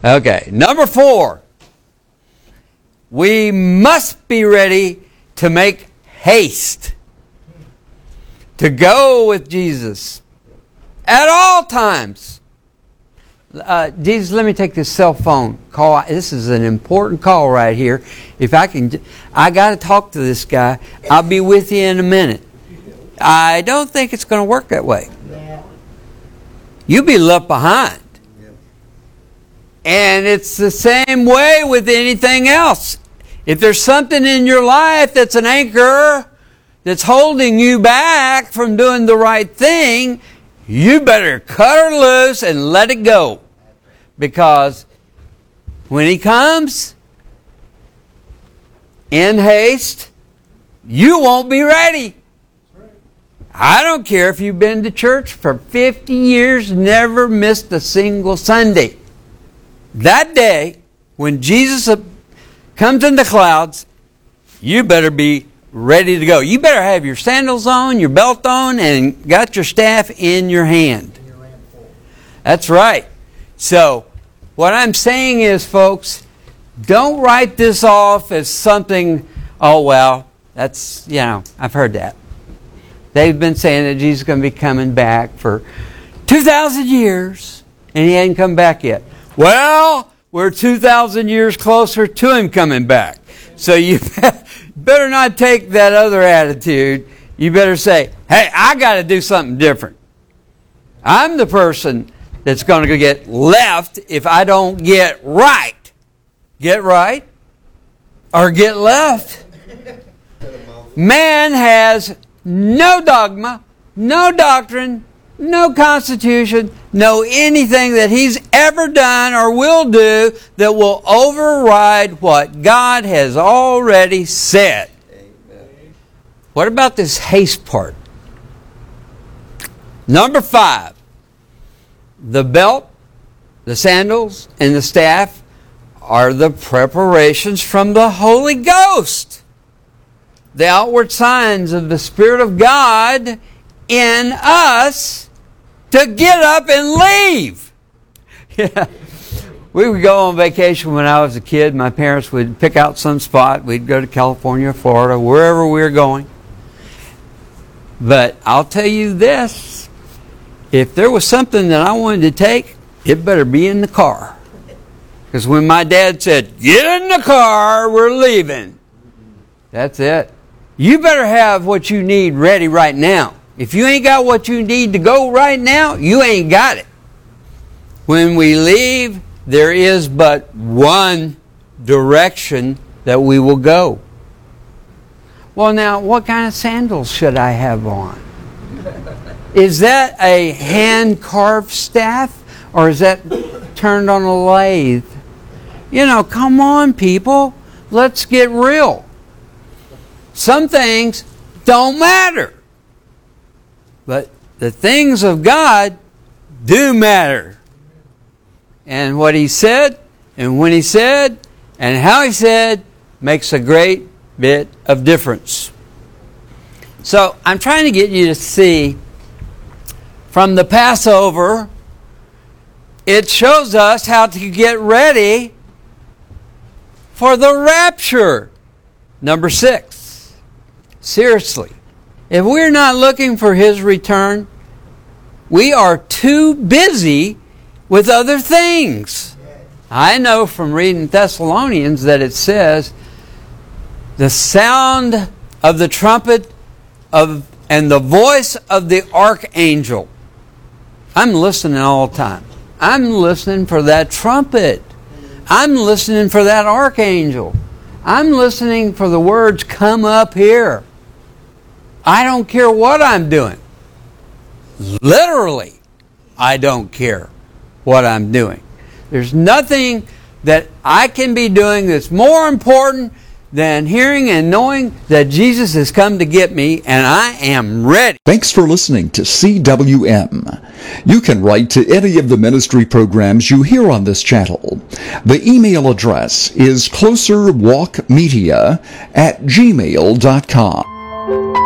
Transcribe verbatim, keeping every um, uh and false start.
Okay, number four. We must be ready to make haste to go with Jesus at all times. Uh, Jesus, let me take this cell phone call. This is an important call right here. If I can, I got to talk to this guy. I'll be with you in a minute. I don't think it's going to work that way. You'll be left behind. And it's the same way with anything else. If there's something in your life that's an anchor that's holding you back from doing the right thing, you better cut her loose and let it go. Because when He comes in haste, you won't be ready. I don't care if you've been to church for fifty years, never missed a single Sunday. That day, when Jesus comes in the clouds, you better be ready to go. You better have your sandals on, your belt on, and got your staff in your hand. That's right. So, what I'm saying is, folks, don't write this off as something, oh, well, that's, you know, I've heard that. They've been saying that Jesus is going to be coming back for two thousand years, and He hasn't come back yet. Well, we're two thousand years closer to Him coming back. So you better not take that other attitude. You better say, hey, I got to do something different. I'm the person that's going to get left if I don't get right. Get right or get left. Man has no dogma, no doctrine, no constitution, no anything that he's ever done or will do that will override what God has already said. Amen. What about this haste part? Number five. The belt, the sandals, and the staff are the preparations from the Holy Ghost. The outward signs of the Spirit of God in us to get up and leave. Yeah. We would go on vacation when I was a kid. My parents would pick out some spot. We'd go to California, Florida, wherever we were going. But I'll tell you this. If there was something that I wanted to take, it better be in the car. Because when my dad said, get in the car, we're leaving. That's it. You better have what you need ready right now. If you ain't got what you need to go right now, you ain't got it. When we leave, there is but one direction that we will go. Well, now, what kind of sandals should I have on? Is that a hand-carved staff, or is that turned on a lathe? You know, come on, people. Let's get real. Some things don't matter. But the things of God do matter. And what He said, and when He said, and how He said, makes a great bit of difference. So, I'm trying to get you to see from the Passover, it shows us how to get ready for the rapture. Number six. Seriously. If we're not looking for His return, we are too busy with other things. I know from reading Thessalonians that it says, the sound of the trumpet of and the voice of the archangel. I'm listening all the time. I'm listening for that trumpet. I'm listening for that archangel. I'm listening for the words, come up here. I don't care what I'm doing. Literally, I don't care what I'm doing. There's nothing that I can be doing that's more important than hearing and knowing that Jesus has come to get me, and I am ready. Thanks for listening to C W M. You can write to any of the ministry programs you hear on this channel. The email address is closerwalkmedia at gmail dot com.